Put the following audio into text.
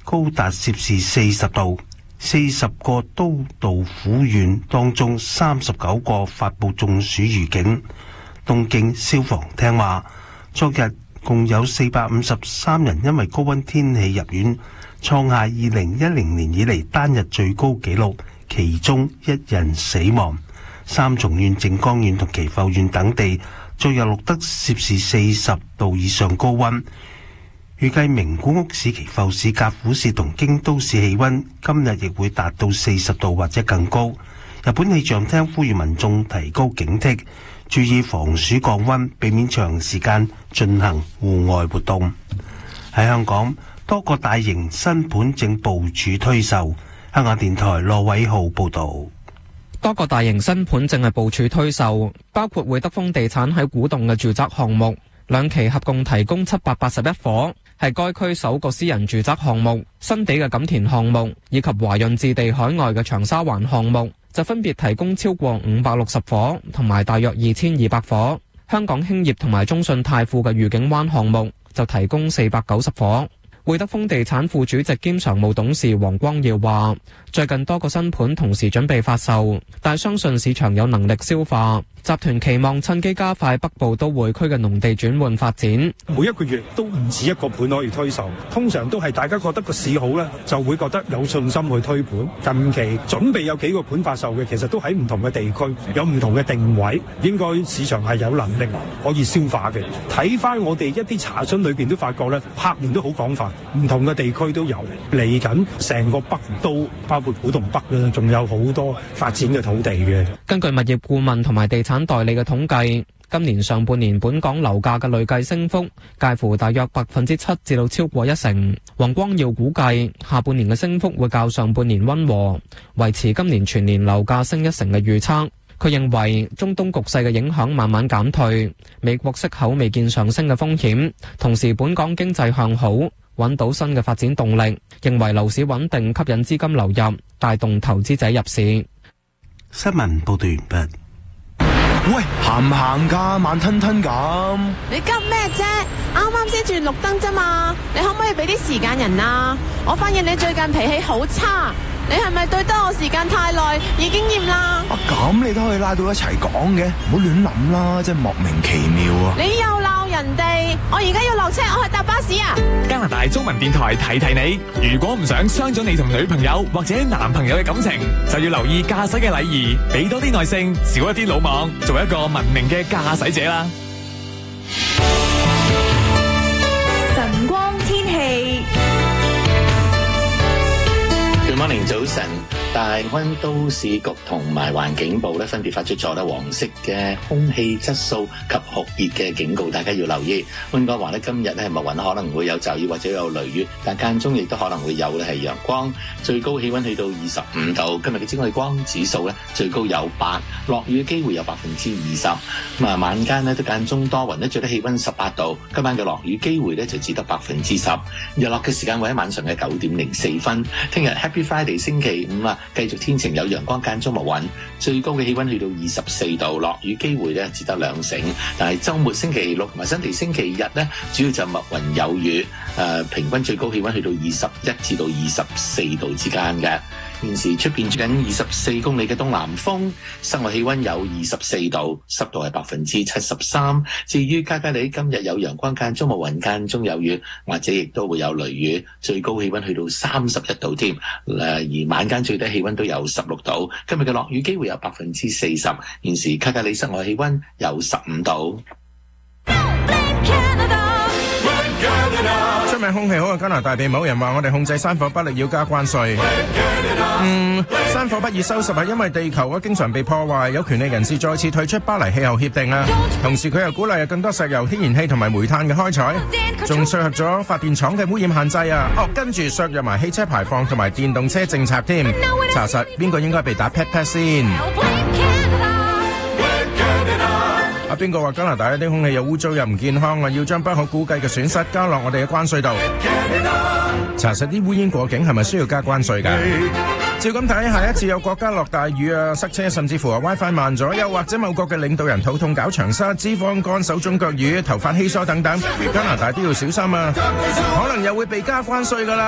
高達攝氏40度。40個都道府縣當中39個發布中暑預警。東京消防廳話，昨日共有453人因為高溫天氣入院，創下2010年以嚟單日最高紀錄，其中1人死亡。三重縣、靜岡縣同岐阜縣等地昨日錄得攝氏40度以上高溫。預計名古屋市、岐阜市、甲府市同京都市氣溫今日亦會達到40度或者更高。日本氣象廳呼籲民眾提高警惕，注意防暑降溫，避免長時間進行戶外活動。喺香港，多個大型新盤正部署推售。香港電台羅偉浩報導。 多個大型新盤正係部署推售，包括會德豐地產喺古洞嘅住宅項目，2期合共提供781伙，係該區首個私人住宅項目。新地嘅錦田項目以及華潤置地海外嘅長沙灣項目就分別提供超過560伙同埋大約2200伙。香港興業同埋中信泰富嘅愉景灣項目就提供490伙。會德豐地產副主席兼常務董事黃光耀話，最近多個新盤同時準備發售，但係相信市場有能力消化。集團期望趁機加快北部都會區嘅農地轉換發展。 每一個月都唔止一個盤可以推售，通常都係大家覺得個市好咧，就會覺得有信心去推盤。近期準備有幾個盤發售嘅，其實都喺唔同嘅地區，有唔同嘅定位，應該市場係有能力可以消化嘅。睇翻我哋一啲查詢裏邊都發覺咧，客源都好廣泛，唔同嘅地區都有。嚟緊成個北都包括古洞北咧，仲有好多發展嘅土地嘅。 根據物業顧問同埋地產代理嘅統計，今年上半年本港樓價嘅累計升幅介乎大約7%至到超過1%。黃光耀估計下半年嘅升幅會較上半年溫和，維持今年全年樓價升1%嘅預測。佢認為中東局勢嘅影響慢慢減退，美國息口未見上升嘅風險，同時本港經濟向好，揾到新嘅發展動力，認為樓市穩定吸引資金流入，帶動投資者入市。 新聞報道完畢。 喂，行唔行㗎？慢吞吞咁。 你急咩啫？啱啱先轉綠燈啫嘛，你可唔可以俾啲時間人啊？我發現你最近脾氣好差，你係咪對得我時間太耐，已經厭啦？ 咁你都可以拉到一齊講嘅，唔好亂諗啦，真係莫名其妙啊！ 你又鬧人哋，我而家要落車，我去搭巴士啊！ 加拿大中文電台提提你，如果唔想傷咗你同女朋友或者男朋友嘅感情，就要留意駕駛嘅禮儀，俾多啲耐性，少一啲魯莽，做一個文明嘅駕駛者啦。 晨光天氣。 Good morning，早晨。大溫都市局同埋環境部分別發出咗黃色嘅空氣質素及酷熱嘅警告，大家要留意。溫哥華今日密雲可能會有驟雨或者有雷雨，但間中亦都可能會有係陽光，最高氣溫去到25度。今日嘅紫外光指數最高有8，落雨嘅機會有20%。晚間都間中多雲，最低氣溫18度。今晚嘅落雨機會就只得10%。日落嘅時間會喺晚上嘅9點04分。聽日 Happy Friday 星期5繼續天晴有陽光間中密雲，最高嘅氣溫去到24度，落雨機會只得2成。但係週末星期六同埋新地星期日主要就密雲有雨，平均最高氣溫去到21至到24度之間嘅。現時出邊吹緊24公里嘅東南風，室外氣溫有24度，濕度係73%。至於加加利今日有陽光間中密雲間中有雨，或者亦都會有雷雨，最高氣溫去到31度添。而晚間最低氣溫都有16度。今日嘅落雨機會有40%。現時加加利室外氣溫有15度。 出名空氣好嘅加拿大被某人話我哋控制山火不力，要加關稅。山火不易收拾係因為地球經常被破壞，有權利人士再次退出巴黎氣候協定啊。同時佢又鼓勵更多石油、天然氣同埋煤炭嘅開採，仲削弱咗發電廠嘅污染限制啊。跟住削弱埋汽車排放同埋電動車政策添。查實邊個應該被打 pat pat 先？邊個話加拿大一啲空氣又污糟又唔健康啊？要將不可估計嘅損失加落我哋嘅關稅度。查實啲烏煙過境係咪需要加關稅㗎？照咁睇，下一次有國家落大雨啊、塞車，甚至乎WiFi 慢咗，又或者某國嘅領導人肚痛搞長沙、脂肪肝、手腫腳瘀、頭髮稀疏等等，加拿大都要小心啊！可能又會被加關稅㗎啦。